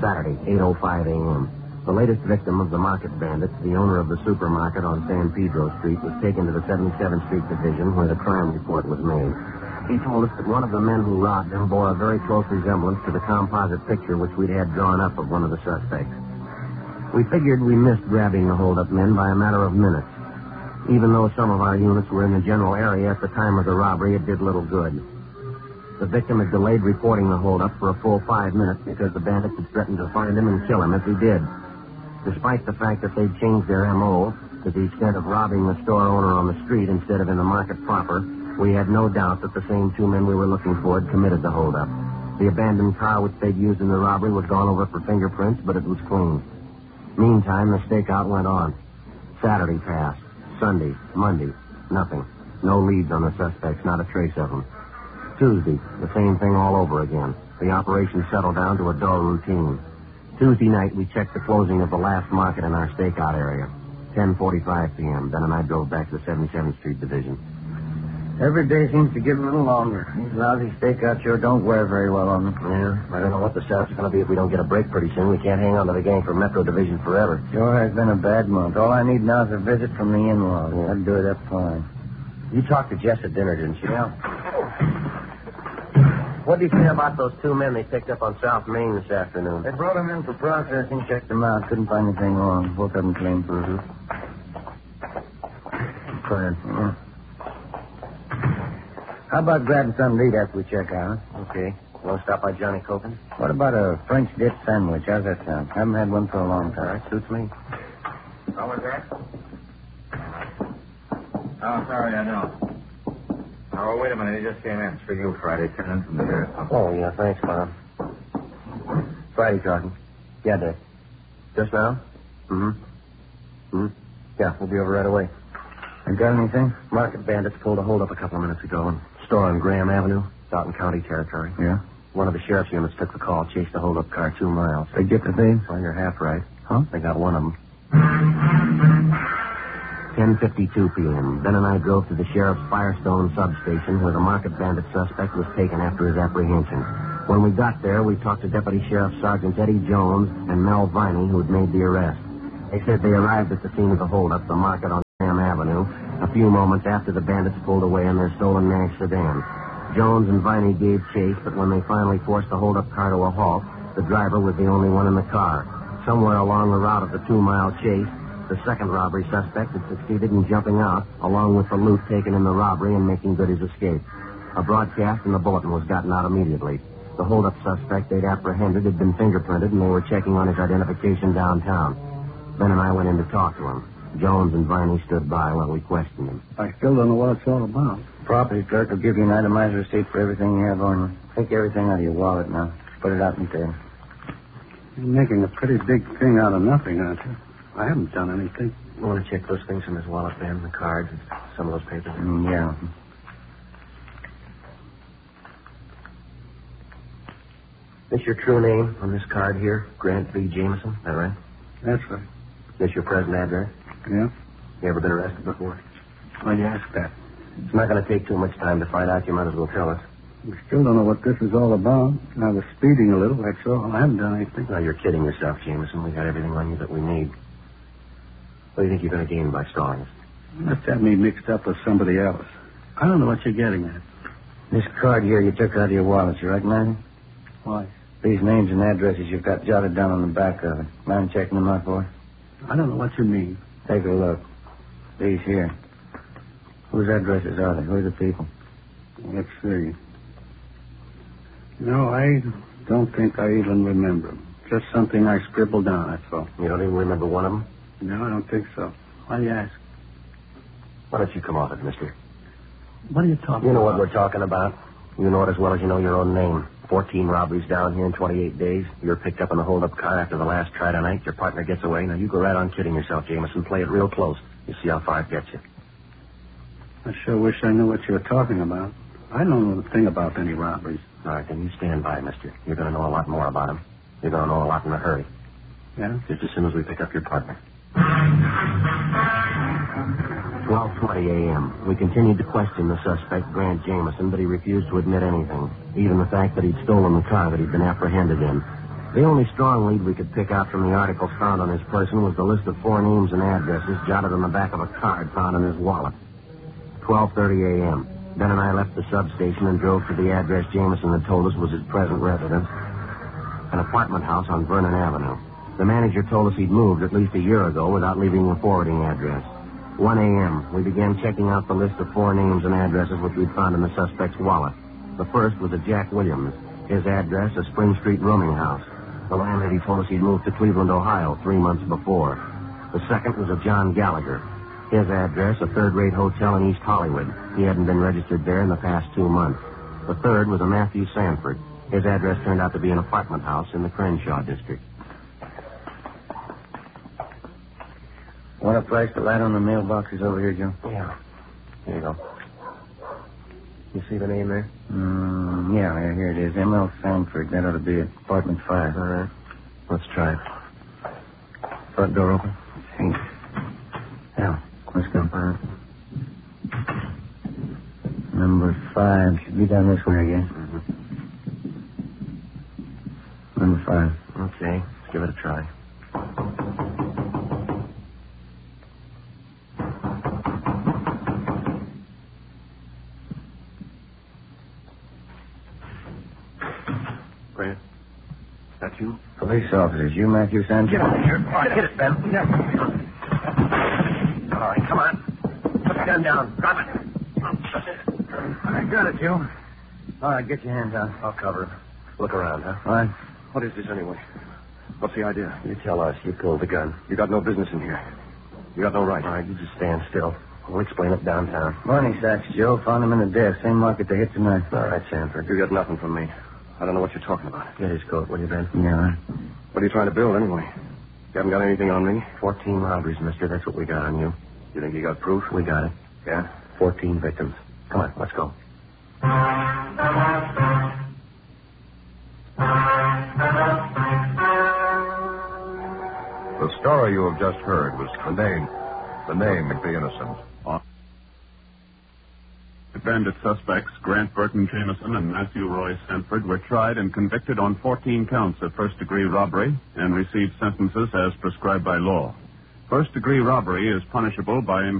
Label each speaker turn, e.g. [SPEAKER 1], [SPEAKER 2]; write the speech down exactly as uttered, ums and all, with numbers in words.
[SPEAKER 1] Saturday, eight oh five a.m. The latest victim of the market bandits, the owner of the supermarket on San Pedro Street, was taken to the seventy-seventh Street Division where the crime report was made. He told us that one of the men who robbed him bore a very close resemblance to the composite picture which we'd had drawn up of one of the suspects. We figured we missed grabbing the hold-up men by a matter of minutes. Even though some of our units were in the general area at the time of the robbery, it did little good. The victim had delayed reporting the hold-up for a full five minutes because the bandits had threatened to find him and kill him if he did. Despite the fact that they'd changed their M O to the extent of robbing the store owner on the street instead of in the market proper, we had no doubt that the same two men we were looking for had committed the hold-up. The abandoned car which they'd used in the robbery was gone over for fingerprints, but it was clean. Meantime, the stakeout went on. Saturday passed. Sunday, Monday, nothing. No leads on the suspects, not a trace of them. Tuesday, the same thing all over again. The operation settled down to a dull routine. Tuesday night, we checked the closing of the last market in our stakeout area. ten forty-five p.m. Ben and I drove back to the seventy-seventh Street Division.
[SPEAKER 2] Every day seems to get a little longer. These lousy stakeouts sure don't wear very well on them.
[SPEAKER 1] Yeah, I don't know what the setup's going to be if we don't get a break pretty soon. We can't hang on to the gang for Metro Division forever.
[SPEAKER 2] Sure has been a bad month. All I need now is a visit from the in-laws. Yeah. I'd do it up fine.
[SPEAKER 1] You talked to Jess at dinner, didn't you?
[SPEAKER 2] Yeah.
[SPEAKER 1] What did he say about those two men they picked up on South Main this afternoon?
[SPEAKER 2] They brought them in for processing, checked them out, couldn't find anything wrong. Both of them clean.
[SPEAKER 1] Mm-hmm. Fine.
[SPEAKER 2] Yeah. How about grabbing something to eat after we check out?
[SPEAKER 1] Okay. You want to stop by Johnny Copeland?
[SPEAKER 2] What about a French dip sandwich? How's that sound? Haven't had one for a long time.
[SPEAKER 1] All right, suits me.
[SPEAKER 3] How was that? Oh, sorry, I know. Oh, wait a minute. He just came in. It's for you, Friday. Turn in from the sheriff's office.
[SPEAKER 1] Oh, yeah, thanks, Bob. Friday talking. Yeah, Dick. Just now? Mm-hmm. Mm-hmm. Yeah, we'll be over right away.
[SPEAKER 2] You got anything?
[SPEAKER 1] Market bandits pulled a hold-up a couple of minutes ago in a store on Graham Avenue, Dalton County territory.
[SPEAKER 2] Yeah?
[SPEAKER 1] One of the sheriff's units took the call, chased the hold-up car two miles.
[SPEAKER 2] They get the thieves?
[SPEAKER 1] Well, you're half right.
[SPEAKER 2] Huh?
[SPEAKER 1] They got one of them. ten fifty-two p.m. Ben and I drove to the sheriff's Firestone substation where the market bandit suspect was taken after his apprehension. When we got there, we talked to Deputy Sheriff Sergeant Eddie Jones and Mel Viney, who had made the arrest. They said they arrived at the scene of the holdup, the market on Graham Avenue, a few moments after the bandits pulled away in their stolen Nash sedan. Jones and Viney gave chase, but when they finally forced the holdup car to a halt, the driver was the only one in the car. Somewhere along the route of the two-mile chase, the second robbery suspect had succeeded in jumping out, along with the loot taken in the robbery and making good his escape. A broadcast in the bulletin was gotten out immediately. The holdup suspect they'd apprehended had been fingerprinted, and they were checking on his identification downtown. Ben and I went in to talk to him. Jones and Viney stood by while we questioned him.
[SPEAKER 2] I still don't know what it's all about. Property clerk will give you an itemized receipt for everything you have on you. Take everything out of your wallet now. Put it out in there.
[SPEAKER 4] You're making a pretty big thing out of nothing, aren't you? I haven't done anything.
[SPEAKER 1] You want to check those things from his wallet, Ben? The cards and some of those papers?
[SPEAKER 2] Mm, yeah.
[SPEAKER 1] This your true name on this card here? Grant B. Jameson, is that right?
[SPEAKER 4] That's right.
[SPEAKER 1] This your present address?
[SPEAKER 4] Yeah?
[SPEAKER 1] You ever been arrested before?
[SPEAKER 4] Why do you ask that?
[SPEAKER 1] It's not going to take too much time to find out. You might as well tell us.
[SPEAKER 4] We still don't know what this is all about. I was speeding a little, that's all. I haven't done anything.
[SPEAKER 1] No, you're kidding yourself, Jameson. We got everything on you that we need. What do you think you're going to gain by stalling us?
[SPEAKER 4] You must have me mixed up with somebody else. I don't know what you're getting at.
[SPEAKER 2] This card here you took out of your wallet, you recognize it?
[SPEAKER 4] Why?
[SPEAKER 2] These names and addresses you've got jotted down on the back of it. Mind checking them out for us?
[SPEAKER 4] I don't know what you mean.
[SPEAKER 2] Take a look. These here. Whose addresses are they? Who are the people?
[SPEAKER 4] Let's see. No, I don't think I even remember them. Just something I scribbled down, that's all.
[SPEAKER 1] You don't even remember one of them?
[SPEAKER 4] No, I don't think so. Why do you ask?
[SPEAKER 1] Why don't you come off it, mister?
[SPEAKER 4] What are you talking about?
[SPEAKER 1] You know what we're talking about. You know it as well as you know your own name. Fourteen robberies down here in twenty-eight days. You're picked up in a hold-up car after the last try tonight. Your partner gets away. Now, you go right on kidding yourself, Jameson. Play it real close. You see how far it gets you.
[SPEAKER 4] I sure wish I knew what you were talking about. I don't know a thing about any robberies.
[SPEAKER 1] All right, then you stand by, mister. You're going to know a lot more about him. You're going to know a lot in a hurry.
[SPEAKER 4] Yeah?
[SPEAKER 1] Just as soon as we pick up your partner. twelve twenty a.m. We continued to question the suspect, Grant Jameson, but he refused to admit anything, even the fact that he'd stolen the car that he'd been apprehended in. The only strong lead we could pick out from the articles found on his person was the list of four names and addresses jotted on the back of a card found in his wallet. twelve thirty a.m. Ben and I left the substation and drove to the address Jameson had told us was his present residence, an apartment house on Vernon Avenue. The manager told us he'd moved at least a year ago without leaving a forwarding address. one a.m. We began checking out the list of four names and addresses which we'd found in the suspect's wallet. The first was a Jack Williams. His address, a Spring Street rooming house. The landlady told us he'd moved to Cleveland, Ohio, three months before. The second was a John Gallagher. His address, a third-rate hotel in East Hollywood. He hadn't been registered there in the past two months. The third was a Matthew Sanford. His address turned out to be an apartment house in the Crenshaw district.
[SPEAKER 2] Want a price to light on the mailboxes over here, Joe?
[SPEAKER 1] Yeah. Here you go. You see the name there?
[SPEAKER 2] Mm, yeah, yeah, here it is. M L Sanford. That ought to be apartment five.
[SPEAKER 1] All right. Let's try it. Front door open?
[SPEAKER 2] Hey. Yeah, let's go.
[SPEAKER 1] All right.
[SPEAKER 2] Number five. Should be down this way, I guess.
[SPEAKER 1] Mm-hmm.
[SPEAKER 2] Number five.
[SPEAKER 1] Okay. Let's give it a try. Grant, that you?
[SPEAKER 2] Police officers. You, Matthew Sanford?
[SPEAKER 1] Get out of here. All right, hit it, Ben. Yeah. All right, come on. Put the gun down. Drop it.
[SPEAKER 2] I got it, Joe. All right, get your hands out.
[SPEAKER 1] I'll cover it. Look around, huh?
[SPEAKER 2] All right.
[SPEAKER 3] What is this anyway? What's the idea?
[SPEAKER 1] You tell us. You pulled the gun.
[SPEAKER 3] You got no business in here. You got no right.
[SPEAKER 1] All right, you just stand still. We'll explain it downtown.
[SPEAKER 2] Morning, Sachs, Joe. Found him in the desk. Same market they hit tonight.
[SPEAKER 1] All right, Sanford.
[SPEAKER 3] You got nothing from me. I don't know what you're talking about.
[SPEAKER 1] Get his coat, will you, Ben?
[SPEAKER 2] Yeah, all right.
[SPEAKER 3] What are you trying to build anyway? You haven't got anything on me?
[SPEAKER 1] Fourteen robberies, mister. That's what we got on you.
[SPEAKER 3] You think you got proof?
[SPEAKER 1] We got it.
[SPEAKER 3] Yeah?
[SPEAKER 1] Fourteen victims. Come on, let's go.
[SPEAKER 5] The story you have just heard was the name, the name of the innocent.
[SPEAKER 6] The bandit suspects, Grant Burton Jameson and Matthew Roy Sanford, were tried and convicted on fourteen counts of first-degree robbery and received sentences as prescribed by law. First-degree robbery is punishable by